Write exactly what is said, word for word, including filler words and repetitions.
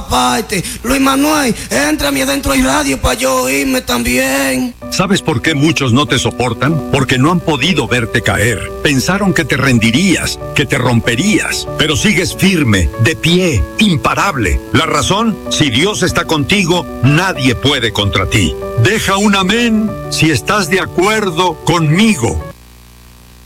aparte. Luis Manuel, éntrame adentro hay radio para yo oírme también. ¿Sabes por qué muchos no te soportan? Porque no han podido verte caer. Pensaron que te rendirías, que te romperías, pero sigues firme, de pie, imparable. La razón, si Dios está contigo, nadie puede contra ti. Deja un amén si estás de acuerdo conmigo.